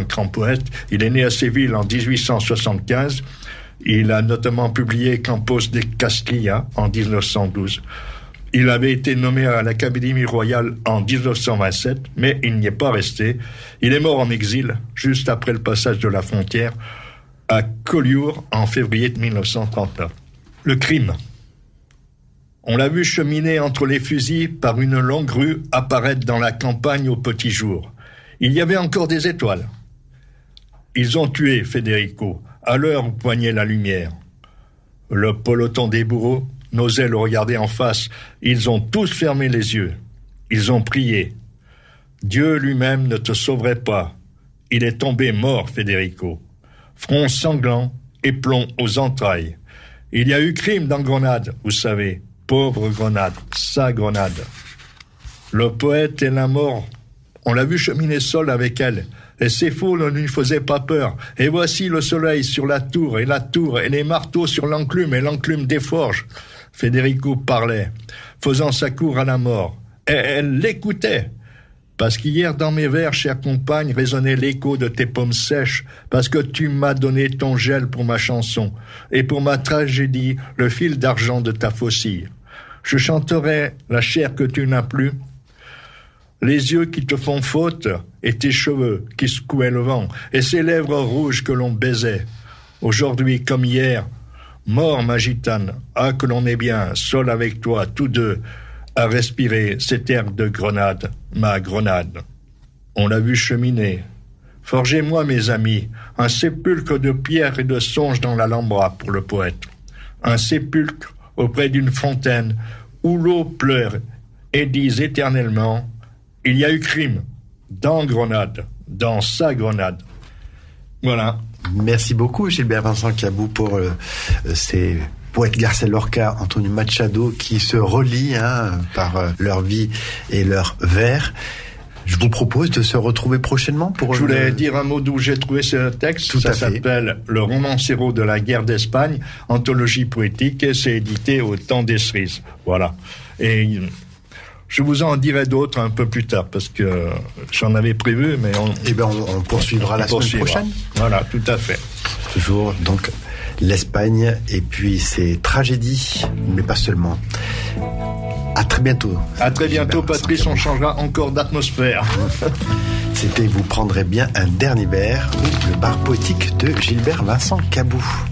grand poète. Il est né à Séville en 1875. Il a notamment publié Campos de Castilla en 1912. Il avait été nommé à l'Académie royale en 1927, mais il n'y est pas resté. Il est mort en exil, juste après le passage de la frontière, à Collioure en février 1939. Le crime. On l'a vu cheminer entre les fusils par une longue rue apparaître dans la campagne au petit jour. Il y avait encore des étoiles. Ils ont tué Federico, à l'heure où poignait la lumière. Le peloton des bourreaux n'osait le regarder en face. Ils ont tous fermé les yeux. Ils ont prié. Dieu lui-même ne te sauverait pas. Il est tombé mort, Federico. Front sanglant et plomb aux entrailles. Il y a eu crime dans Grenade, vous savez. Pauvre Grenade, sa Grenade. Le poète et la mort, on l'a vu cheminer seul avec elle. Et ses faux ne lui faisaient pas peur. Et voici le soleil sur la tour, et les marteaux sur l'enclume, et l'enclume des forges. Federico parlait, faisant sa cour à la mort. Et elle l'écoutait. Parce qu'hier dans mes vers, chère compagne, résonnait l'écho de tes paumes sèches, parce que tu m'as donné ton gel pour ma chanson, et pour ma tragédie, le fil d'argent de ta faucille. Je chanterai la chair que tu n'as plus, les yeux qui te font faute, et tes cheveux qui secouaient le vent, et ces lèvres rouges que l'on baisait. Aujourd'hui comme hier, mort ma gitane, ah que l'on est bien, seul avec toi, tous deux, à respirer cet air de Grenade, ma Grenade. On l'a vu cheminer. Forgez-moi, mes amis, un sépulcre de pierre et de songes dans l'Alhambra pour le poète. Un sépulcre auprès d'une fontaine où l'eau pleure et dise éternellement « Il y a eu crime dans Grenade, dans sa Grenade. » Voilà. Merci beaucoup, Gilbert Vincent Cabou, pour ces poètes García Lorca, Antonio Machado, qui se relient par leur vie et leurs vers. Je vous propose de se retrouver prochainement pour... Je voulais dire un mot d'où j'ai trouvé ce texte. Tout ça à fait. s'appelle Le romancero de la guerre d'Espagne, anthologie poétique, et c'est édité au Temps des Cerises. Voilà. Et je vous en dirai d'autres un peu plus tard, parce que j'en avais prévu, mais on poursuivra la semaine prochaine. Voilà, tout à fait. Toujours, donc, l'Espagne, et puis ses tragédies, mais pas seulement. À très bientôt. À très bientôt, Patrice, on changera encore d'atmosphère. C'était Vous prendrez bien un dernier verre, le bar poétique de Gilbert Vincent Cabou.